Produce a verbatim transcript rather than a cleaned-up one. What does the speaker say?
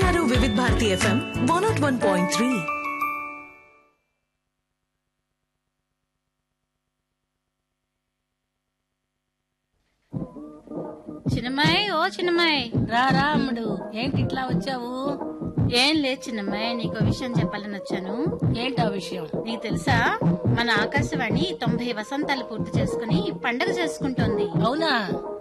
వింటున్నారు వివిధ Bharati FM one not one point three. చిన్నమ్మాయి, ఓ చిన్నమ్మాయి, రా రా అమ్ముడు, ఏంటి ఇట్లా వచ్చావు? ఏం లేదు చిన్నమ్మాయి, నీకో విషయం చెప్పాలని వచ్చాను. ఏంటా విషయం? నీకు తెలుసా, మన ఆకాశవాణి తొంభై వసంతాలు పూర్తి చేసుకుని పండగ చేసుకుంటోంది. అవునా?